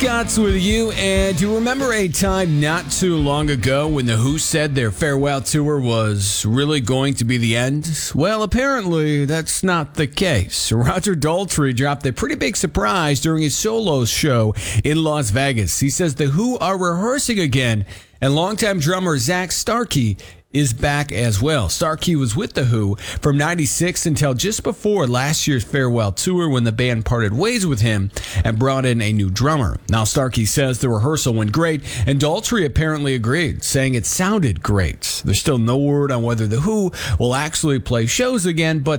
Scott's with you, and do you remember a time not too long ago when The Who said their farewell tour was really going to be the end? Well, apparently that's not the case. Roger Daltrey dropped a pretty big surprise during his solo show in Las Vegas. He says The Who are rehearsing again, and longtime drummer Zach Starkey is back as well. Starkey was with The Who from 96 until just before last year's farewell tour when the band parted ways with him and brought in a new drummer. Now, Starkey says the rehearsal went great, and Daltrey apparently agreed, saying it sounded great. There's still no word on whether The Who will actually play shows again, but